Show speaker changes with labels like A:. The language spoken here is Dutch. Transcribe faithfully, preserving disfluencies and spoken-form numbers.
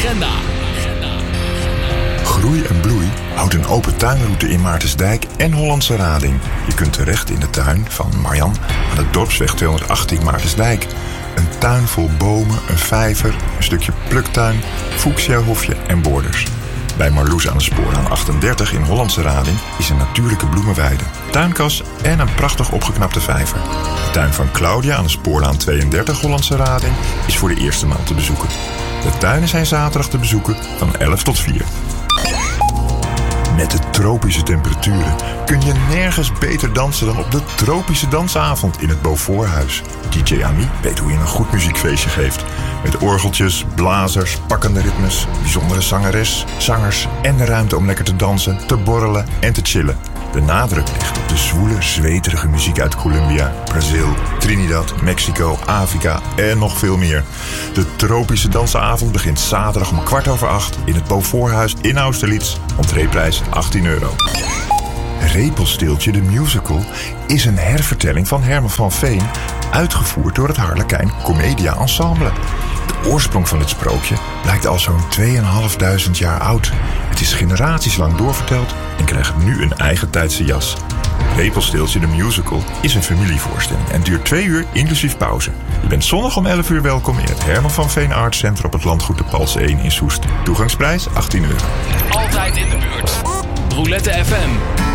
A: agenda.
B: Groei en Bloei houdt een open tuinroute in Maartensdijk en Hollandse Rading. Je kunt terecht in de tuin van Marjan aan de Dorpsweg tweehonderdachttien Maartensdijk. Een tuin vol bomen, een vijver, een stukje pluktuin, fuchsiahofje en borders. Bij Marloes aan de Spoorlaan achtendertig in Hollandse Rading is een natuurlijke bloemenweide, tuinkas en een prachtig opgeknapte vijver. De tuin van Claudia aan de Spoorlaan tweeëndertig Hollandse Rading is voor de eerste maal te bezoeken. De tuinen zijn zaterdag te bezoeken van elf tot vier. Met de tropische temperaturen kun je nergens beter dansen dan op de tropische dansavond in het Beauforthuis. D J Ami weet hoe je een goed muziekfeestje geeft. Met orgeltjes, blazers, pakkende ritmes, bijzondere zangeres, zangers en de ruimte om lekker te dansen, te borrelen en te chillen. De nadruk ligt op de zwoele, zweterige muziek uit Colombia, Brazil, Trinidad, Mexico, Afrika en nog veel meer. De tropische dansavond begint zaterdag om kwart over acht in het Beauforthuis in Austerlitz. Entreeprijs achttien euro. Repelsteeltje de Musical is een hervertelling van Herman van Veen, uitgevoerd door het Harlekijn Comedia Ensemble. De oorsprong van dit sprookje blijkt al zo'n tweeënhalfduizend jaar oud. Het is generaties lang doorverteld en krijgt nu een eigen tijdse jas. Repelsteeltje de Musical is een familievoorstelling en duurt twee uur inclusief pauze. Je bent zondag om elf uur welkom in het Herman van Veen Arts Center op het landgoed de Pals één in Soest. Toegangsprijs achttien euro.
A: Altijd in de buurt. Roulette F M.